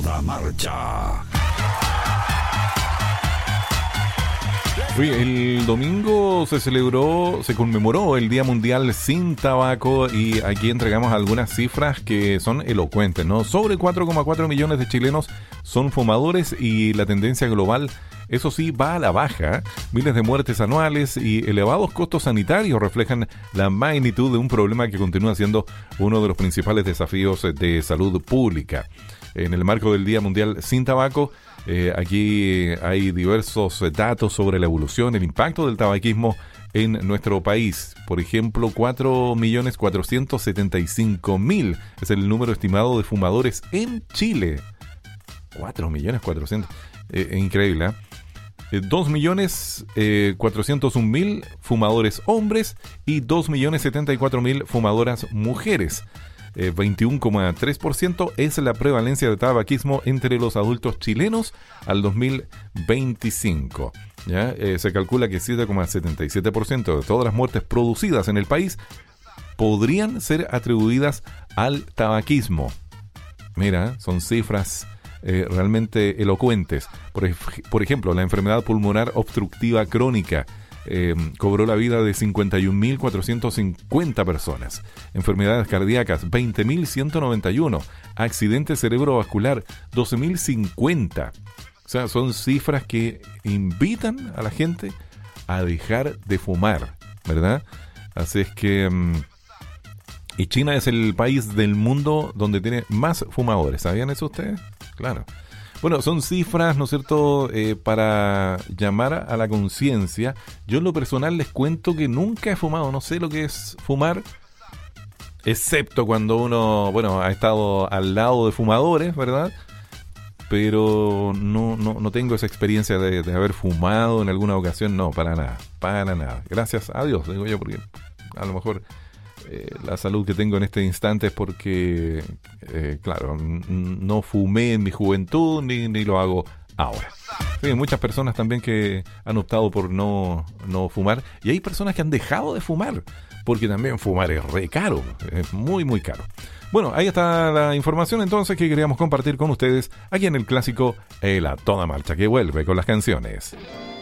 toda marcha. Oye, el domingo se conmemoró el Día Mundial Sin Tabaco y aquí entregamos algunas cifras que son elocuentes, ¿no? Sobre 4,4 millones de chilenos son fumadores y la tendencia global, eso sí, va a la baja. Miles de muertes anuales y elevados costos sanitarios reflejan la magnitud de un problema que continúa siendo uno de los principales desafíos de salud pública. En el marco del Día Mundial Sin Tabaco, aquí hay diversos datos sobre la evolución, el impacto del tabaquismo en nuestro país. Por ejemplo, 4.475.000 es el número estimado de fumadores en Chile. 4.400.000. Increíble, ¿eh? 2.401.000 fumadores hombres y 2.074.000 fumadoras mujeres. 21,3% es la prevalencia de tabaquismo entre los adultos chilenos al 2025. ¿Ya? Se calcula que 7,77% de todas las muertes producidas en el país podrían ser atribuidas al tabaquismo. Mira, son cifras realmente elocuentes. Por ejemplo, la enfermedad pulmonar obstructiva crónica cobró la vida de 51.450 personas. Enfermedades cardíacas, 20.191. Accidente cerebrovascular, 12.050. O sea, son cifras que invitan a la gente a dejar de fumar, ¿verdad? Así es que... y China es el país del mundo donde tiene más fumadores. ¿Sabían eso ustedes? Claro. Bueno, son cifras, ¿no es cierto?, para llamar a la conciencia. Yo en lo personal les cuento que nunca he fumado, no sé lo que es fumar, excepto cuando uno, bueno, ha estado al lado de fumadores, ¿verdad? Pero no tengo esa experiencia de haber fumado en alguna ocasión, no, para nada. Gracias a Dios, digo yo, porque a lo mejor... la salud que tengo en este instante es porque, claro, no fumé en mi juventud ni lo hago ahora. Sí, hay muchas personas también que han optado por no fumar y hay personas que han dejado de fumar porque también fumar es re caro, es muy muy caro. Bueno, ahí está la información entonces que queríamos compartir con ustedes aquí en el clásico A Toda Marcha, que vuelve con las canciones.